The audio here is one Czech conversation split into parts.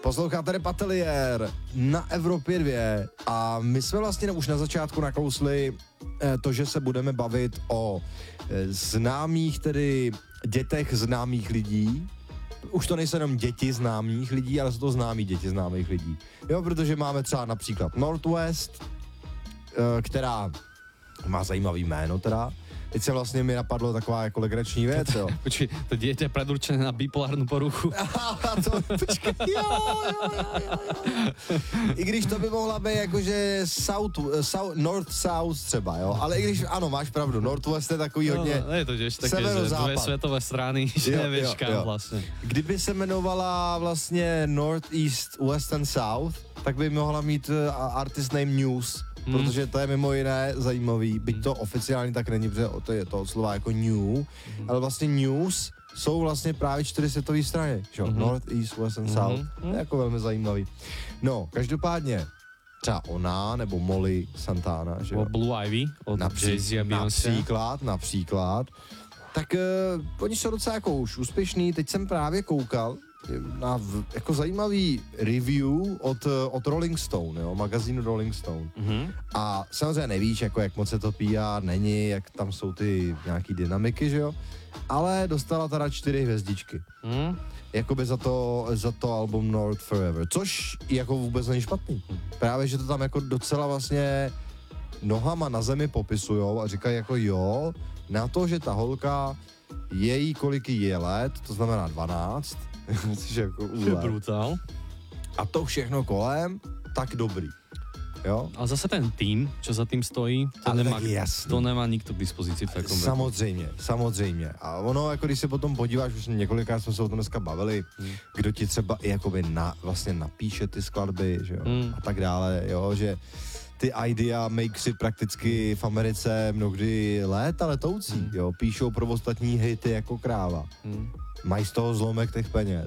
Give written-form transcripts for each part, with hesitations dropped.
Posloucháte Rap Ateliér na Evropě 2 a my jsme vlastně už na začátku nakousli to, že se budeme bavit o známých, tedy dětech známých lidí. Už to nejsou jenom děti známých lidí, ale jsou to známí děti známých lidí. Jo, protože máme třeba například Northwest, která má zajímavý jméno teda. Teď se vlastně mi napadlo taková jako legrační věc, jo. Počkej, to dieťa je predurčené na bipolárnu poruchu. Počkej, jo. I když to by mohla být jakože North-South třeba, jo. Ale i když, ano, máš pravdu, Northwest je takový hodně no, je to tiež také, že dve svetové strany, že nevieš kam vlastne. Kdyby se jmenovala vlastně North, East, West and South, tak by mohla mít artist name News. Protože to je mimo jiné zajímavý, byť to oficiálně tak není, protože to je to od slova jako new, ale vlastně news jsou vlastně právě 4 světové strany, že? North, East, West and South, to je jako velmi zajímavý. No, každopádně, třeba ona, nebo Molly Santana, že jo? Blue Ivy, od Jay-Z a Beyoncé. Například, tak oni jsou docela jako už úspěšný, teď jsem právě koukal na jako zajímavý review od Rolling Stone, jo, magazínu Rolling Stone. A samozřejmě nevíš, jako jak moc se to PR není, jak tam jsou ty nějaký dynamiky, že jo, ale dostala teda 4 hvězdičky. Jakoby za to album North Forever, což jako vůbec není špatný. Právě, že to tam jako docela vlastně nohama na zemi popisujou a říkají jako jo, na to, že ta holka její kolik je let, to znamená 12, jako brutál. A to všechno kolem, tak dobrý. Jo? A zase ten tým, čo za tým stojí, to nemá nikto k dispozici v takom Samozřejmě. A ono, jako když se potom podíváš, už několikrát jsme se o tom dneska bavili, kdo ti třeba i jakoby vlastně napíše ty skladby, že jo, a tak dále, jo, že ty idea makeři prakticky v Americe mnohdy léta letoucí, jo, píšou pro ostatní hity jako kráva. Mají z toho zlomek těch peněz.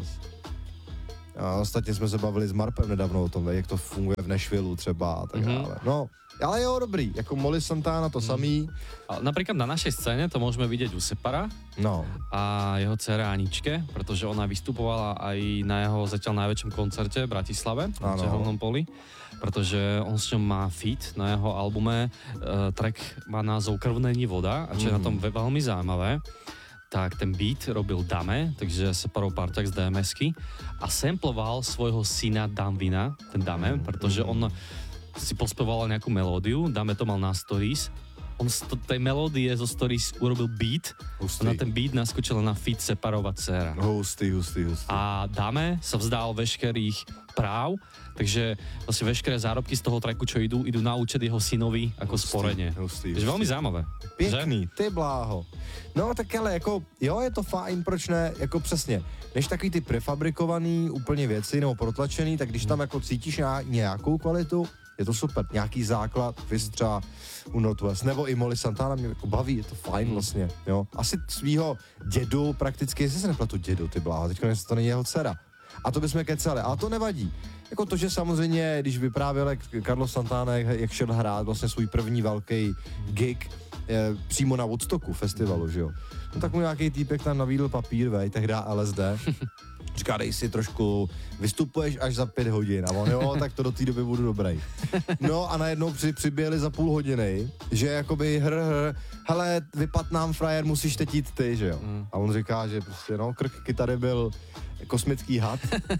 A ostatně jsme se bavili s Marpem nedávno o tom, jak to funguje v Nashvillu třeba a tak dále. No, ale jo, dobrý, jako Molly Santana to samý. A napríklad na našej scéne to môžeme vidieť u Separa a jeho dcere Aničke, pretože ona vystupovala aj na jeho zatiaľ najväčšom koncerte v Bratislave, v Čehovnom poli, pretože on s ňom má feat na jeho albume, track má názov Krv není voda a čo je na tom veľmi zaujímavé, tak ten beat robil Dame, takže Separov parťák z DMS-ky a samploval svojho syna Damvina, ten Dame, pretože on si pospeval nejakú melódiu, Dame to mal na stories, on z tej melódie zo stories urobil beat a na ten beat naskočila na feat Separova dcera. Hustý. A Dame sa vzdal veškerých práv, takže vlastne veškeré zárobky z toho tracku, čo idú na účet jeho synovi ako sporenie. Takže veľmi zaujímavé. Pěkný, ty bláho. No tak ale jako, jo, je to fajn, proč ne, jako přesně, než takový ty prefabrikovaný úplně věci nebo protlačený, tak když tam jako cítíš nějakou kvalitu, je to super, nějaký základ, vystřa u Northwest, nebo i Molly Santana mě jako baví, je to fajn vlastně, jo. Asi svýho dědu prakticky, jestli se nepletu dědu, ty bláho, teďka to není jeho dcera. A to bychom kecali, ale to nevadí. Jako to, že samozřejmě, když vyprávěl Carlos Santana, jak šel hrát vlastně svůj první velký gig přímo na Woodstocku festivalu, že jo. No tak mu nějaký týpek tam navídl papír, tak dá LSD. Říká, dej si trošku, vystupuješ až za 5 hodin. A on, jo, tak to do té doby budu dobrý. No a najednou přiběhli za půl hodiny, že jakoby hele, vypad nám frajer, musíš teď jít ty, že jo. A on říká, že prostě no, krk kytary byl kosmický had.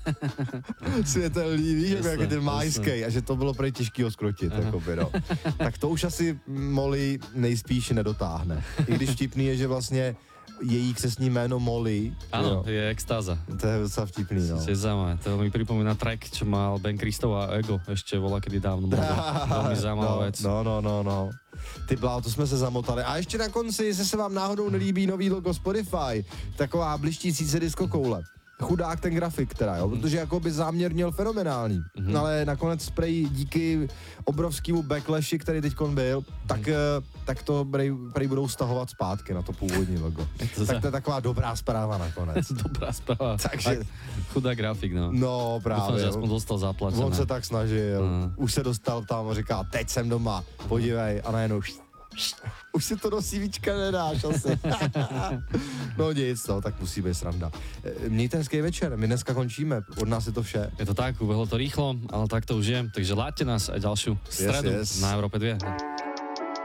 Světelný, víš, jako ten májskej, a že to bylo prej těžký ho skrotit, jakoby, no. Tak to už asi Molly nejspíš nedotáhne. I když vtipný je, že vlastně její křestní jméno Molly. Áno, je extáza. To je docela vtipný, no. To je zaujímavé. To mi pripomína track, čo mal Ben Christov a Ego ešte kedy dávno. Veľmi zaujímavá vec. No. Ty bláho, to jsme se zamotali. A ještě na konci, jestli se vám náhodou nelíbí nový logo Spotify, taková blištící se disco koule. Chudák ten grafik teda, jo, protože jako by záměr měl fenomenální, ale nakonec prej díky obrovskému backlashi, který teďkon byl, tak to prej budou stahovat zpátky na to původní logo. Tak to je taková dobrá zpráva nakonec. Dobrá zpráva. Takže chudá grafik, no. No právě. Dúfam, že aspoň dostal zaplacené. On se tak snažil, už se dostal tam a říká, teď jsem doma, podívej, a najednou Už si to do CVčka nedáš asi. No nic, no, tak musí být sranda. Mějte hezký večer, my dneska končíme, od nás je to vše. Je to tak, ubehlo to rýchlo, ale tak to už je, takže láďte nás aj ďalšiu stredu na Európe 2.